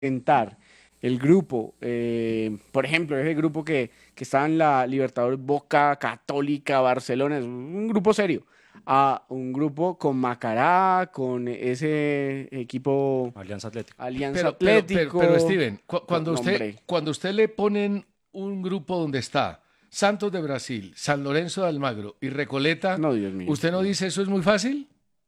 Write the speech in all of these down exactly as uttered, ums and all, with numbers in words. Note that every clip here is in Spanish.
enfrentar el grupo, eh, por ejemplo, ese grupo que, que estaba en la Libertadores Boca, Católica, Barcelona, es un grupo serio, a un grupo con Macará, con ese equipo Alianza Atlético. Alianza Pero, pero, pero, pero Atlético, Steven, cu- con cuando usted, nombre. cuando usted le ponen un grupo donde está Santos de Brasil, San Lorenzo de Almagro y Recoleta, No, Dios mío. ¿usted no dice eso es muy fácil?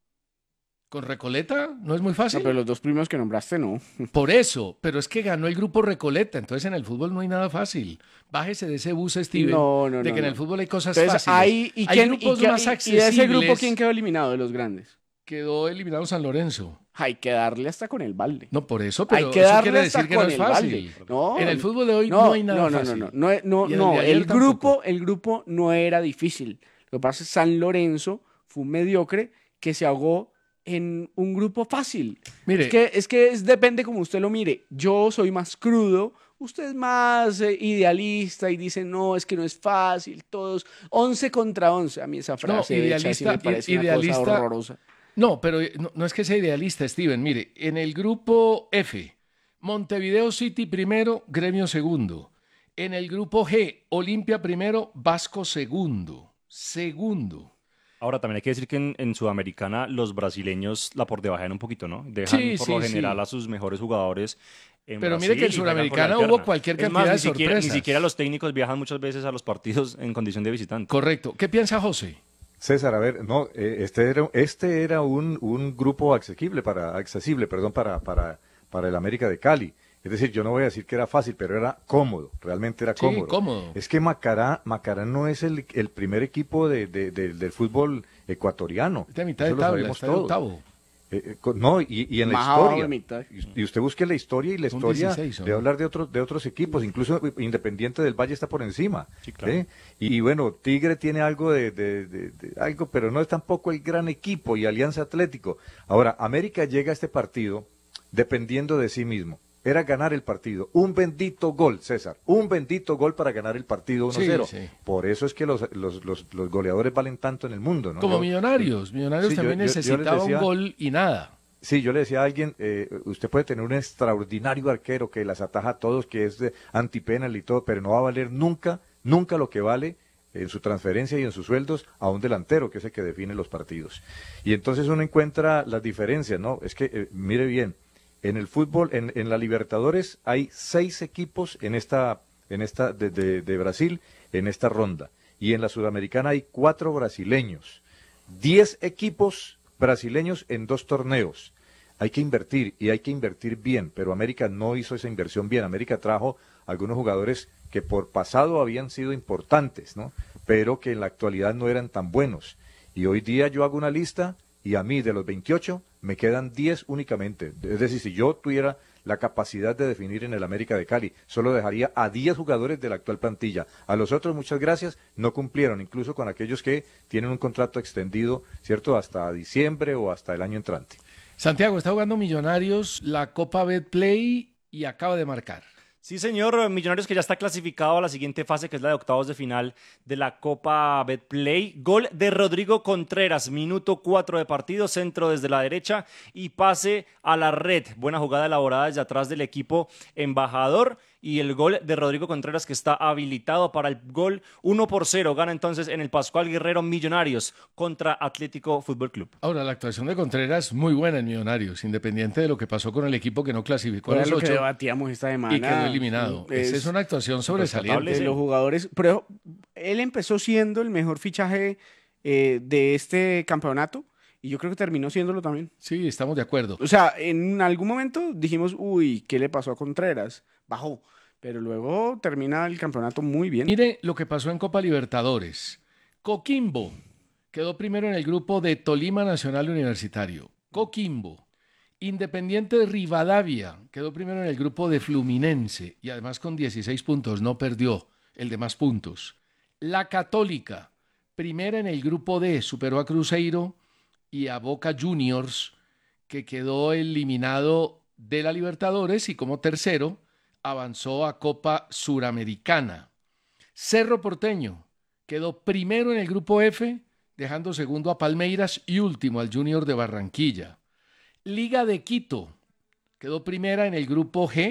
¿Con Recoleta no es muy No, pero fácil? los dos primeros que nombraste no. Por eso, pero es que ganó el grupo Recoleta, entonces en el fútbol no hay nada fácil. Bájese de ese bus, Steven, No, no, de no, que en el no. fútbol hay cosas Entonces, fáciles. ahí, ¿y Hay quién, y, grupos qué- más y- y de ese grupo quién accesibles. quedó eliminado de los grandes? Quedó eliminado San Lorenzo. Hay que darle hasta con el balde. No, por eso, Hay pero que eso darle quiere hasta decir que no con es el balde. fácil. No, En el fútbol de hoy no, no, hay nada no, no, no, fácil. no, no, no, Y en el no, de ayer el tampoco. grupo, el grupo no era difícil. Lo que pasa es que San Lorenzo fue un mediocre que se ahogó en un grupo fácil. Mire, Es que, es que es- depende como usted lo mire. Yo soy más crudo, usted es más eh, idealista y dice, no, es que no es fácil, todos once contra once. A mí esa no, frase hecha sí idealista, me i- parece una cosa idealista, horrorosa. no, pero eh, no, no es que sea idealista, Steven. Mire, en el grupo F, Montevideo City primero, Gremio segundo. En el grupo G, Olimpia primero, Vasco segundo. Segundo. Ahora, también hay que decir que en, en Sudamericana los brasileños la por debajean un poquito, ¿no? Dejan Sí, por sí, lo general sí. a sus mejores jugadores en Pero mire Brasil que en y juegan por la Sudamericana hubo alterna. cualquier Es cantidad más, de ni siquiera, ni sorpresas. siquiera los técnicos viajan muchas veces a los partidos en condición de visitante. Correcto. ¿Qué piensa José? César, a ver, no, eh, este era, este era un, un grupo accesible para, accesible, perdón, para, para, para el América de Cali. Es decir, yo no voy a decir que era fácil, pero era cómodo, realmente era Sí, cómodo. cómodo. Es que Macará, Macará no es el, el primer equipo de, de- de- del fútbol ecuatoriano. Está a mitad Eso de lo tabla, sabemos está de todos. octavo. Eh, eh, con- no, y, y en la Más abajo de historia. mitad. Y, y usted busque la historia y la Son historia dieciséis, ¿o de no? hablar de otros de otros equipos, incluso Independiente del Valle está por encima. Sí, claro. ¿eh? Y, y bueno, Tigre tiene algo de, de- de- de algo, pero no es tampoco el gran equipo y Alianza Atlético. Ahora, América llega a este partido dependiendo de sí mismo. Era ganar el partido. Un bendito gol, César. Un bendito gol para ganar el partido uno cero. Sí, sí. Por eso es que los, los, los, los goleadores valen tanto en el mundo, ¿no? Como Yo- Millonarios. Millonarios Sí, yo- también yo- yo les necesitaba decía- un gol y nada. Sí, yo le decía a alguien, eh, usted puede tener un extraordinario arquero que las ataja a todos, que es de antipenal y todo, pero no va a valer nunca, nunca lo que vale en su transferencia y en sus sueldos a un delantero, que es el que define los partidos. Y entonces uno encuentra las diferencias, ¿no? Es que, eh, mire bien, en el fútbol, en, en la Libertadores hay seis equipos en esta, en esta de, de- de Brasil, en esta ronda. Y en la Sudamericana hay cuatro brasileños, diez equipos brasileños en dos torneos. Hay que invertir y hay que invertir bien, pero América no hizo esa inversión bien. América trajo algunos jugadores que por pasado habían sido importantes, ¿no? Pero que en la actualidad no eran tan buenos. Y hoy día yo hago una lista y a mí de los veintiocho me quedan diez únicamente. Es decir, si yo tuviera la capacidad de definir en el América de Cali, solo dejaría a diez jugadores de la actual plantilla. A los otros, muchas gracias, no cumplieron, incluso con aquellos que tienen un contrato extendido, ¿cierto?, hasta diciembre o hasta el año entrante. Santiago está jugando Millonarios la Copa Betplay y acaba de marcar. Sí, señor. Millonarios que ya está clasificado a la siguiente fase, que es la de octavos de final de la Copa Betplay. Gol de Rodrigo Contreras, minuto cuatro de partido, centro desde la derecha y pase a la red. Buena jugada elaborada desde atrás del equipo embajador. Y el gol de Rodrigo Contreras que está habilitado para el gol uno por cero. Gana entonces en el Pascual Guerrero Millonarios contra Atlético Fútbol Club. Ahora, la actuación de Contreras muy buena en Millonarios, independiente de lo que pasó con el equipo que no clasificó a Era los lo que ocho debatíamos esta semana. y quedó eliminado. Es- Esa es una actuación sobresaliente. de los jugadores, pero él empezó siendo el mejor fichaje eh, de este campeonato y yo creo que terminó siéndolo también. Sí, estamos de acuerdo. O sea, en algún momento dijimos, uy, ¿qué le pasó a Contreras? Bajó, pero luego termina el campeonato muy bien. Mire lo que pasó en Copa Libertadores. Coquimbo quedó primero en el grupo de Tolima Nacional Universitario. Coquimbo. Independiente de Rivadavia quedó primero en el grupo de Fluminense y además con dieciséis puntos, no perdió el de más puntos. La Católica, primera en el grupo D, superó a Cruzeiro y a Boca Juniors, que quedó eliminado de la Libertadores y como tercero avanzó a Copa Suramericana. Cerro Porteño quedó primero en el grupo F, dejando segundo a Palmeiras y último al Junior de Barranquilla. Liga de Quito quedó primera en el grupo G